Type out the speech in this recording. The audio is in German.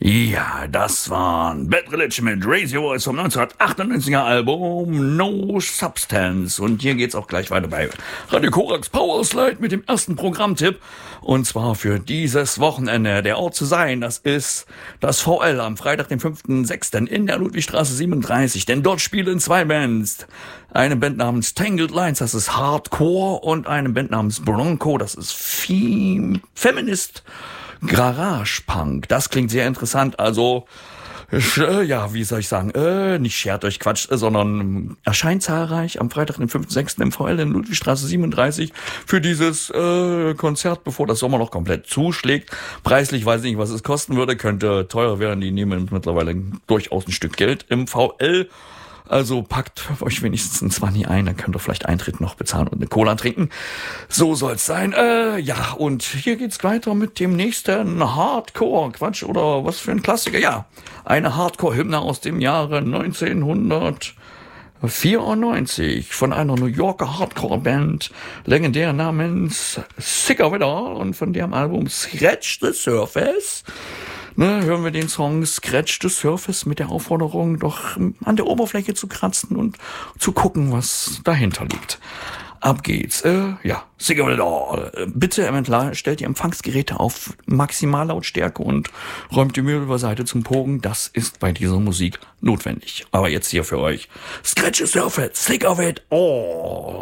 Ja, das waren Bad Religion mit Raise Your Voice vom 1998er Album No Substance. Und hier geht's auch gleich weiter bei Radio Korax Power Slide mit dem ersten Programmtipp. Und zwar für dieses Wochenende. Der Ort zu sein, das ist das VL am Freitag, den 5.6. in der Ludwigstraße 37. Denn dort spielen zwei Bands. Eine Band namens Tangled Lines, das ist Hardcore. Und eine Band namens Bronco, das ist Feminist Garage Punk. Das klingt sehr interessant. Also, ja, wie soll ich sagen, nicht schert euch Quatsch, sondern erscheint zahlreich am Freitag, den 5.6. im VL in Ludwigstraße 37 für dieses Konzert, bevor das Sommer noch komplett zuschlägt. Preislich weiß ich nicht, was es kosten würde, könnte teuer werden. Die nehmen mittlerweile durchaus ein Stück Geld im VL. Also packt euch wenigstens ein 20 ein, dann könnt ihr vielleicht Eintritt noch bezahlen und eine Cola trinken. So soll's sein. Ja, und hier geht's weiter mit dem nächsten Hardcore-Quatsch oder was für ein Klassiker. Ja, eine Hardcore-Hymne aus dem Jahre 1994 von einer New Yorker Hardcore-Band, legendär namens Sick of It All und von deren Album Scratch the Surface. Hören wir den Song Scratch the Surface mit der Aufforderung, doch an der Oberfläche zu kratzen und zu gucken, was dahinter liegt. Ab geht's. Ja, Sick of It All. Bitte, Ermittler, stellt die Empfangsgeräte auf Maximallautstärke und räumt die Möbel beiseite zum Pogen. Das ist bei dieser Musik notwendig. Aber jetzt hier für euch Scratch the Surface, Sick of It All.